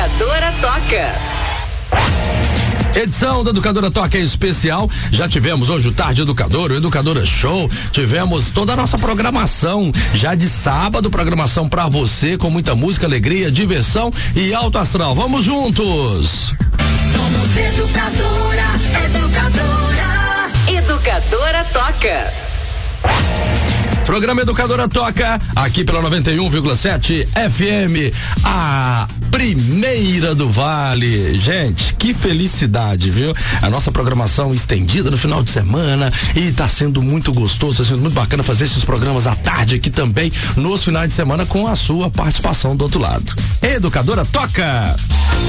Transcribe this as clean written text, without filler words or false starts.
Educadora Toca. Edição da Educadora Toca especial. Já tivemos hoje o Tarde Educador, o Educadora Show. Tivemos toda a nossa programação. Já de sábado, programação pra você com muita música, alegria, diversão e alto astral. Vamos juntos! Somos Educadora Toca. Programa Educadora Toca, aqui pela 91,7 FM, a primeira do Vale. Gente, que felicidade, viu? A nossa programação estendida no final de semana e tá sendo muito gostoso, tá sendo muito bacana fazer esses programas à tarde aqui também, nos finais de semana, com a sua participação do outro lado. Educadora Toca!